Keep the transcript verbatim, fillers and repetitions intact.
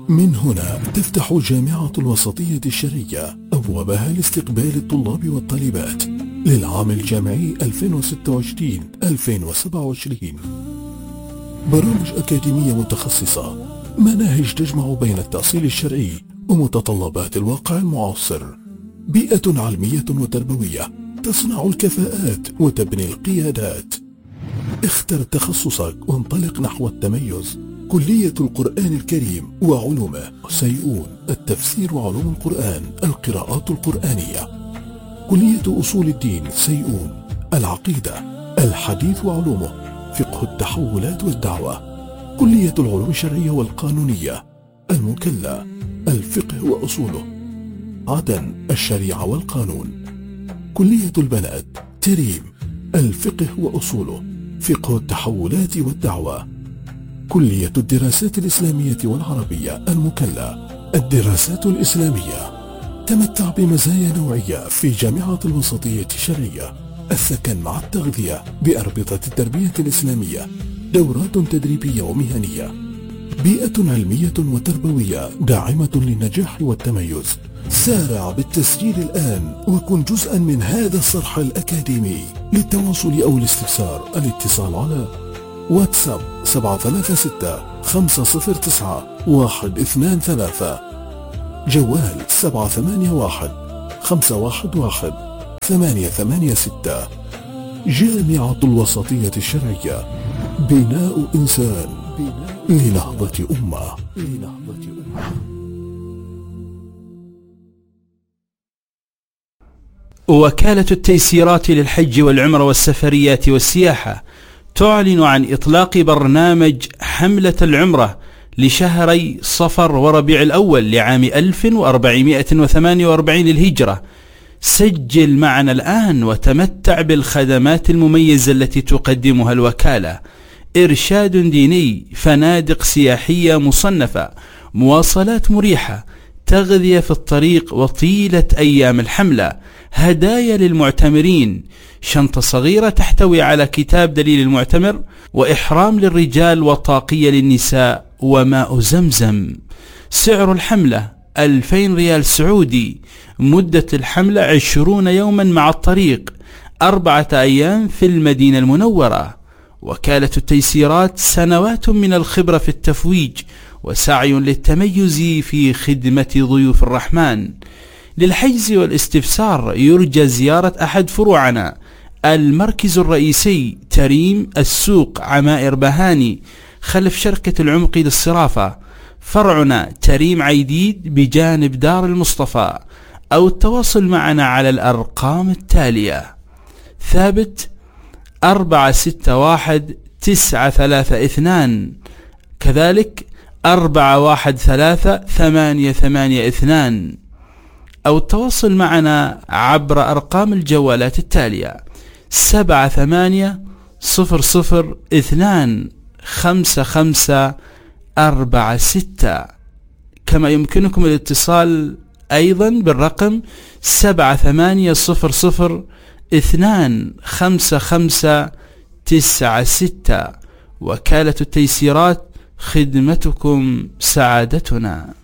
من هنا تفتح جامعة الوسطية الشرعية أبوابها لاستقبال الطلاب والطالبات للعام الجامعي ألفين وستة وعشرين ألفين وسبعة وعشرين. برامج أكاديمية متخصصة، مناهج تجمع بين التأصيل الشرعي ومتطلبات الواقع المعاصر، بيئة علمية وتربوية تصنع الكفاءات وتبني القيادات. اختر تخصصك وانطلق نحو التميز. كلية القرآن الكريم وعلومه، سيئون، التفسير وعلوم القرآن، القراءات القرآنية. كلية أصول الدين، سيئون، العقيدة، الحديث وعلومه، فقه التحولات والدعوة. كلية العلوم الشرعية والقانونية، المكلا، الفقه وأصوله. عدن، الشريعة والقانون. كلية البنات، تريم، الفقه وأصوله، فقه التحولات والدعوة. كلية الدراسات الإسلامية والعربية، المكلا، الدراسات الإسلامية. تمتع بمزايا نوعية في جامعة الوسطية الشرعية: السكن مع التغذية بأربطة التربية الإسلامية، دورات تدريبية ومهنية، بيئة علمية وتربوية داعمة للنجاح والتميز. سارع بالتسجيل الآن وكن جزءا من هذا الصرح الأكاديمي. للتواصل أو الاستفسار الاتصال على واتساب سبعة ثلاثة ستة خمسة صفر تسعة واحد اثنان ثلاثة، جوال سبعة ثمانية واحد خمسة واحد واحد ثمانية ثمانية ستة. جامعة الوسطية الشرعية، بناء إنسان لنهضة أمة. وكالة التيسيرات للحج والعمرة والسفريات والسياحة تعلن عن إطلاق برنامج حملة العمرة لشهري صفر وربيع الأول لعام ألف وأربعمائة وثمانية وأربعين للهجرة. سجل معنا الآن وتمتع بالخدمات المميزة التي تقدمها الوكالة: إرشاد ديني، فنادق سياحية مصنفة، مواصلات مريحة، تغذية في الطريق وطيلة أيام الحملة، هدايا للمعتمرين، شنطة صغيرة تحتوي على كتاب دليل المعتمر، وإحرام للرجال وطاقية للنساء، وماء زمزم. سعر الحملة ألفين ريال سعودي. مدة الحملة عشرون يوما مع الطريق، أربعة أيام في المدينة المنورة. وكالة التيسيرات سنوات من الخبرة في التفويج وسعي للتميز في خدمة ضيوف الرحمن. للحجز والاستفسار يرجى زيارة أحد فروعنا: المركز الرئيسي تريم، السوق عمائر بهاني خلف شركة العمق للصرافة، فرعنا تريم عيديد بجانب دار المصطفى، أو التواصل معنا على الأرقام التالية: ثابت أربعة ستة واحد تسعة ثلاثة اثنان، كذلك أربعة واحد ثلاثة ثمانية ثمانية اثنان، أو التواصل معنا عبر أرقام الجوالات التالية: سبعة ثمانية صفر صفر اثنان خمسة خمسة أربعة ستة. كما يمكنكم الاتصال أيضا بالرقم سبعة ثمانية صفر صفر اثنان خمسة خمسة تسعة ستة. وكالة التيسيرات، خدمتكم سعادتنا.